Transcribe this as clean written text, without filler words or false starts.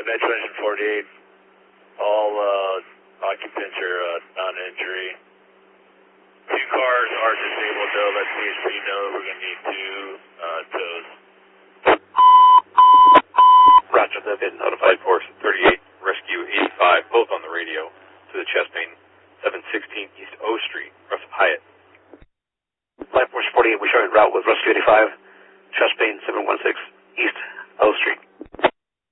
Eventuation 48. All occupants are non-injury. 2 cars are disabled though. Let CHP know we're going to need 2 tows. Roger, they've been notified. Force 38, Rescue 85, both on the radio to the chest pain, 716 East O Street, Russell Hyatt. Flight Force 48, we're showing route with Rescue 85, chest pain 716 East O Street.